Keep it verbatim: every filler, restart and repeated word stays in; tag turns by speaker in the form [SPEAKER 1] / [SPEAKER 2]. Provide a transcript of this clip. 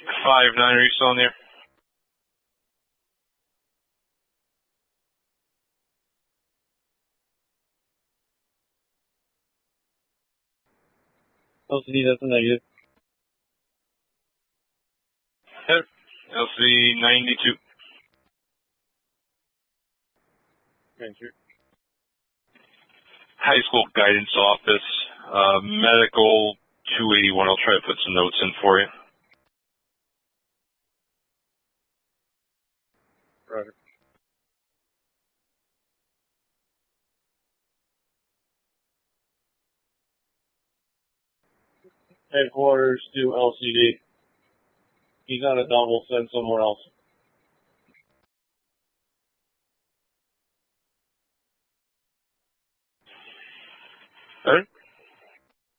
[SPEAKER 1] five nine, are you still in there?
[SPEAKER 2] L C D, that's a negative.
[SPEAKER 1] Yep. L C D ninety-two.
[SPEAKER 2] Venture.
[SPEAKER 1] High school guidance office, uh, medical two eighty-one. I'll try to put some notes in for you.
[SPEAKER 2] Roger. Headquarters to L C D. He's on a double, send somewhere else.
[SPEAKER 1] All right.